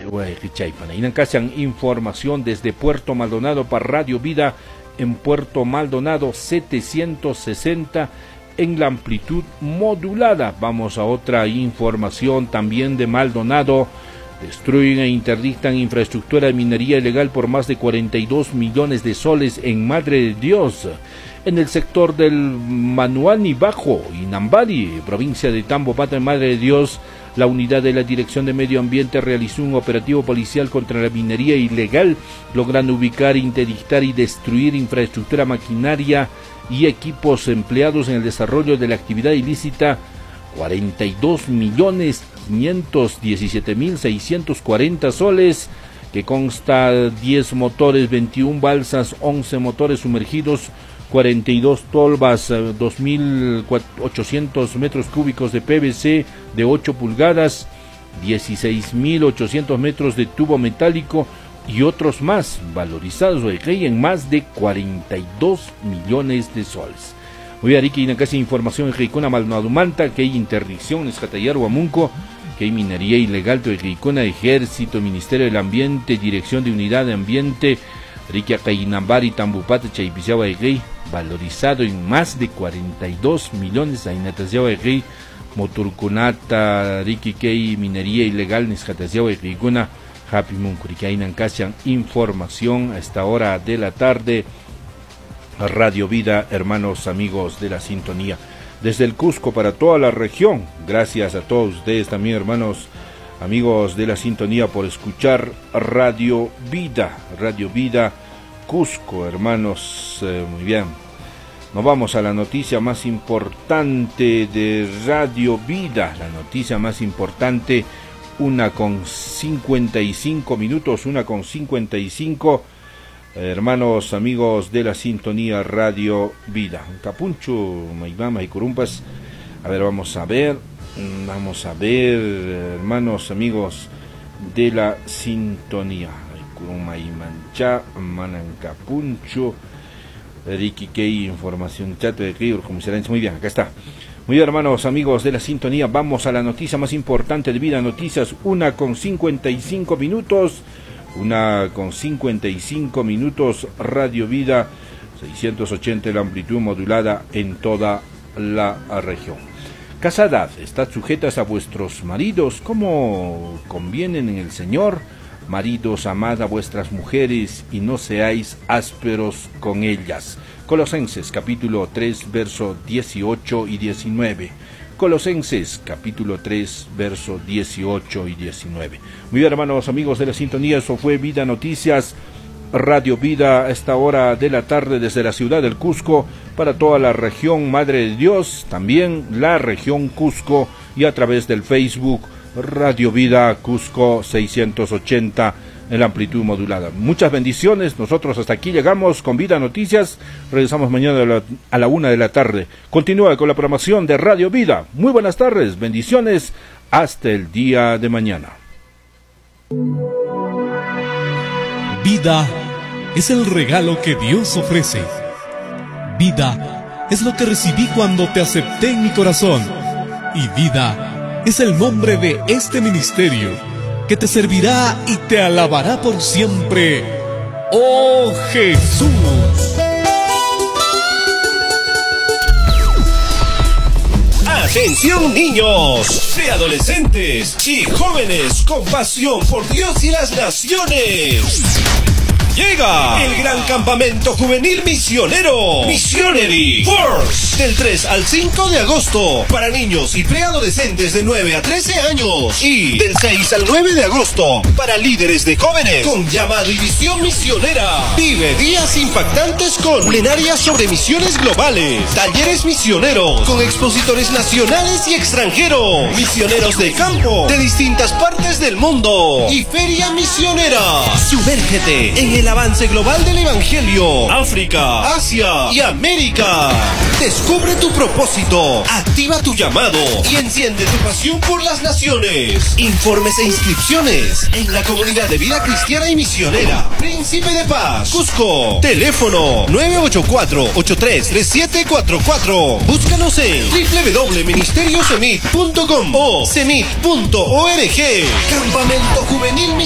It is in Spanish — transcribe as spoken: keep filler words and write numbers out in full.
Chaypana. Inancasian información desde Puerto Maldonado para Radio Vida en Puerto Maldonado setecientos sesenta en la amplitud modulada. Vamos a otra información también de Maldonado. Destruyen e interdictan infraestructura de minería ilegal por más de cuarenta y dos millones de soles en Madre de Dios. En el sector del Manuani Bajo, Inambari, provincia de Tambopata, en Madre de Dios, la unidad de la Dirección de Medio Ambiente realizó un operativo policial contra la minería ilegal, logrando ubicar, interdictar y destruir infraestructura maquinaria y equipos empleados en el desarrollo de la actividad ilícita. Cuarenta y dos millones quinientos diecisiete mil seiscientos cuarenta soles, que consta diez motores, veintiún balsas, once motores sumergidos, cuarenta y dos tolvas, dos mil ochocientos metros cúbicos de P V C de ocho pulgadas, dieciséis mil ochocientos metros de tubo metálico y otros más, valorizados en más de cuarenta y dos millones de soles. Muy bien, aquí hay casi información en Reicona Maldonado, que hay interdicción en Escatayar, Huamunco, que hay minería ilegal de Reicona, Ejército, Ministerio del Ambiente, Dirección de Unidad de Ambiente, Riquia Cainambari, Tambupata, Chaypisiawa de Rey, valorizado en más de cuarenta y dos millones, Ainatasiawa de Rey, Moturcunata, Riqui Kei, minería ilegal, Nescatasiawa de Reicona, Happy Muncuricainan Casian, información a esta hora de la tarde. Radio Vida, hermanos, amigos de la sintonía, desde el Cusco para toda la región. Gracias a todos ustedes también, hermanos, amigos de la sintonía, por escuchar Radio Vida, Radio Vida Cusco, hermanos. Eh, muy bien, nos vamos a la noticia más importante de Radio Vida, la noticia más importante, una con cincuenta y cinco minutos, una con cincuenta y cinco. Hermanos, amigos de la sintonía Radio Vida, Capuncho, Maimama y Curumpas. A ver, vamos a ver, vamos a ver, hermanos, amigos de la sintonía. Curuma y Mancha, Manan Capuncho, Ricky Key, información chato de Key, como será. Muy bien, acá está. Muy bien, hermanos, amigos de la sintonía, vamos a la noticia más importante de Vida Noticias, una con cincuenta y cinco minutos. Una con cincuenta y cinco minutos, Radio Vida, seiscientos ochenta la amplitud modulada en toda la región. Casadad, estad sujetas a vuestros maridos como convienen en el Señor. Maridos, amad a vuestras mujeres y no seáis ásperos con ellas. Colosenses capítulo tres, verso dieciocho y diecinueve. Colosenses capítulo tres, verso dieciocho y diecinueve. Muy bien, hermanos, amigos de la sintonía, eso fue Vida Noticias, Radio Vida, a esta hora de la tarde desde la ciudad del Cusco, para toda la región Madre de Dios, también la región Cusco, y a través del Facebook, Radio Vida Cusco seiscientos ochenta en la amplitud modulada. Muchas bendiciones, nosotros hasta aquí llegamos con Vida Noticias, regresamos mañana a la, a la una de la tarde. Continúa con la programación de Radio Vida. Muy buenas tardes, bendiciones, hasta el día de mañana. Vida es el regalo que Dios ofrece. Vida es lo que recibí cuando te acepté en mi corazón. Y vida es el nombre de este ministerio, que te servirá y te alabará por siempre. ¡Oh Jesús! Atención, niños, preadolescentes y jóvenes con pasión por Dios y las naciones. Llega el gran campamento juvenil misionero, Missionary Force, del tres al cinco de agosto, para niños y preadolescentes de nueve a trece años, y del seis al nueve de agosto, para líderes de jóvenes, con llamado y visión misionera. Vive días impactantes con plenarias sobre misiones globales, talleres misioneros, con expositores nacionales y extranjeros, misioneros de campo, de distintas partes del mundo, y feria misionera. Sumérgete en el avance global del Evangelio, África, Asia y América. Descubre tu propósito, activa tu llamado y enciende tu pasión por las naciones. Informes e inscripciones en la comunidad de vida cristiana y misionera Príncipe de Paz, Cusco. Teléfono nueve ocho cuatro, ocho tres tres siete cuatro cuatro. Búscanos en doble u doble u doble u punto ministerio semit punto com o semit punto org. Campamento Juvenil